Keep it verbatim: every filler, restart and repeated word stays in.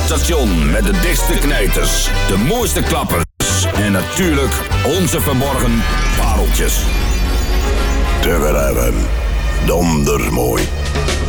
station met de dichtste knijters, de mooiste klappers en natuurlijk onze verborgen pareltjes. Te hebben, donders mooi.